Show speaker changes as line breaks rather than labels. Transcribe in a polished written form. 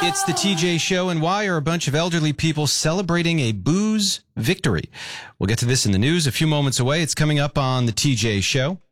It's the TJ Show, and why are a bunch of elderly people celebrating a booze victory? We'll get to this in the news a few moments away. It's coming up on the TJ Show.